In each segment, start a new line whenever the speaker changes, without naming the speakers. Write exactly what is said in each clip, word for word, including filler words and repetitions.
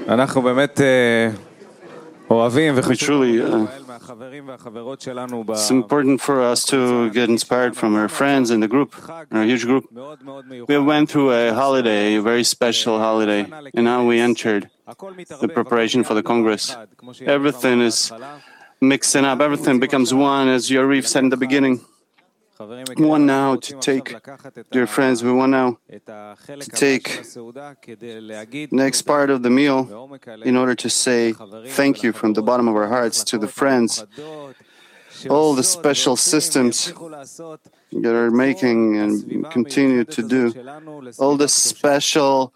אנחנו באמת אוהבים
We truly, uh,
מהחברים והחברות שלנו ב...
it's important for us to get inspired from our friends in the group, our huge group. We went through a holiday, a very special holiday, and now we entered the preparation for the Congress. Everything is mixing up, everything becomes one, as Yariv said in the beginning. We want now to take, dear friends, we want now to take next part of the meal in order to say thank you from the bottom of our hearts to the friends, all the special systems that are making and continue to do, all the special,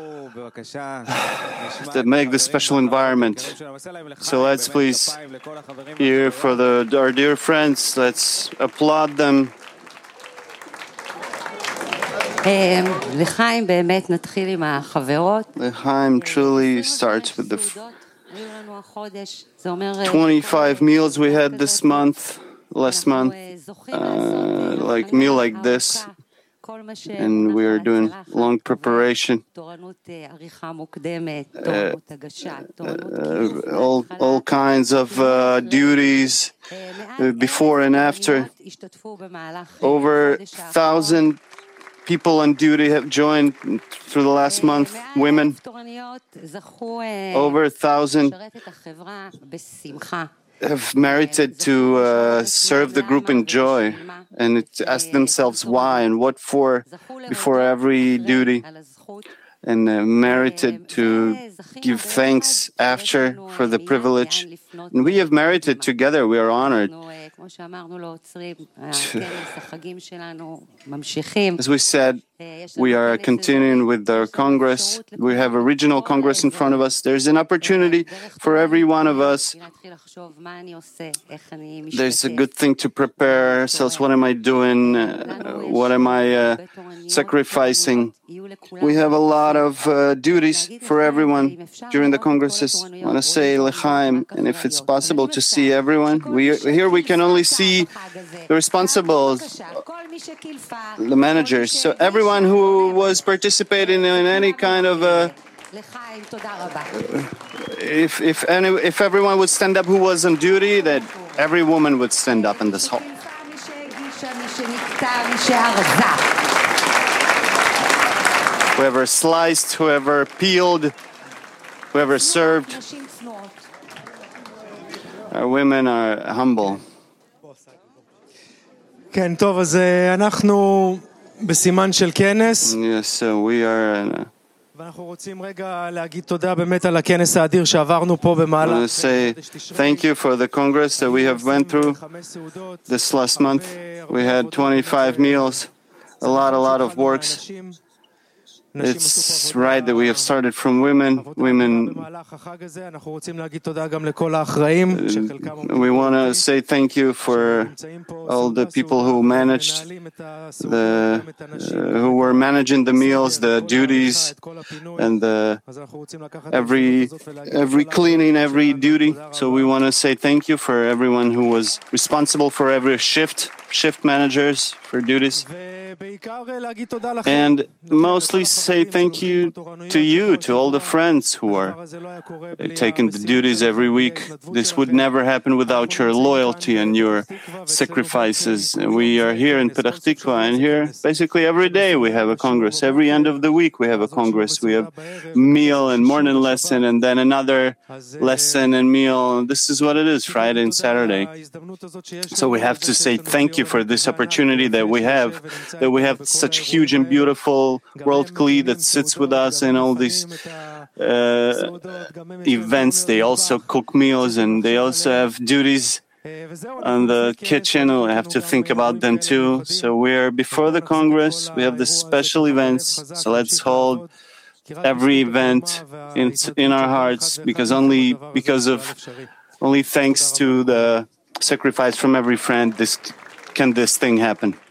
that make the special environment. So let's please hear for the, our dear friends, let's applaud them.
לחיים באמת נתחיל עם החברות.
L'chaim truly starts with the twenty-five meals we had this month, last month, uh, like meal like this, and we are doing long preparation. Uh, uh, all, all kinds of uh, duties uh, before and after. Over a thousand people on duty have joined through the last month, women. Over a thousand have merited to uh, serve the group in joy and it ask themselves why and what for before every duty, and uh, merited to give thanks after for the privilege. And we have merited together, we are honored. As we said, we are continuing with our Congress. We have a regional Congress in front of us. There's an opportunity for every one of us. There's a good thing to prepare ourselves. What am I doing? Uh, what am I uh, sacrificing? We have a lot of uh, duties for everyone during the Congresses. I want to say L'chaim, and if it's possible to see everyone, we, here we can only see the responsibles, the managers. So everyone who was participating in any kind of a, if if any if everyone would stand up who was on duty, that every woman would stand up in this hall. Whoever sliced, whoever peeled, whoever served. Our women are humble.
כן, טוב, אז אנחנו בסימן של כנס.
Yes, so we are...
ואנחנו רוצים רגע להגיד תודה באמת על הכנס האדיר שעברנו פה במהלך...
I want to say thank you for the Congress that we have went through this last month. We had twenty-five meals, a lot, a lot of works. It's right that we have started from women. Women. We want to say thank you for all the people who managed, the, uh, who were managing the meals, the duties, and the, every every cleaning, every duty. So we want to say thank you for everyone who was responsible for every shift, shift managers for duties. And mostly say thank you to you, to all the friends who are taking the duties every week. This would never happen without your loyalty and your sacrifices. We are here in Petach Tikva, and here basically every day we have a Congress. Every end of the week we have a Congress. We have meal and morning lesson, and then another lesson and meal. This is what it is, Friday and Saturday. So we have to say thank you for this opportunity that we have, that we have such huge and beautiful World Kli that sits with us in all these uh, events. They also cook meals and they also have duties on the kitchen. We have to think about them too. So we're before the Congress. We have the special events. So let's hold every event in, in our hearts, because only because of only thanks to the sacrifice from every friend this can this thing happen.